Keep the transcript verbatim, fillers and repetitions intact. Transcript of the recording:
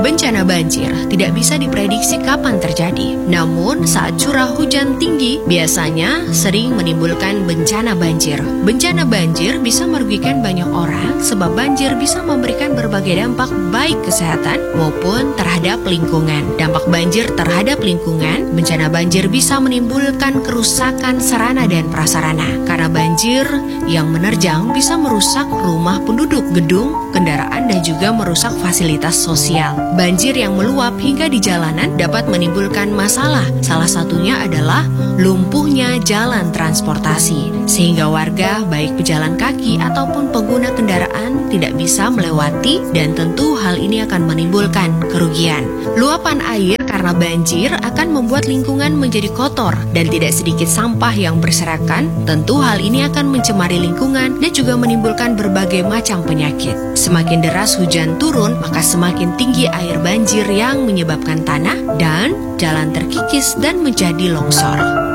Bencana banjir tidak bisa diprediksi kapan terjadi. Namun, saat curah hujan tinggi, biasanya sering menimbulkan bencana banjir. Bencana banjir bisa merugikan banyak orang sebab banjir bisa memberikan berbagai dampak baik kesehatan maupun terhadap lingkungan. Dampak banjir terhadap lingkungan, bencana banjir bisa menimbulkan kerusakan sarana dan prasarana. Karena banjir yang menerjang bisa merusak rumah penduduk, gedung, kendaraan, dan juga merusak fasilitas sosial. Banjir yang meluap hingga di jalanan dapat menimbulkan masalah. Salah satunya adalah lumpuhnya jalan transportasi, sehingga warga baik pejalan kaki ataupun pengguna kendaraan tidak bisa melewati, dan tentu hal ini akan menimbulkan kerugian. Luapan air karena banjir akan membuat lingkungan menjadi kotor dan tidak sedikit sampah yang berserakan. Tentu hal ini akan mencemari lingkungan dan juga menimbulkan berbagai macam penyakit. Semakin deras hujan turun, maka semakin tinggi air banjir yang menyebabkan tanah dan jalan terkikis dan menjadi longsor.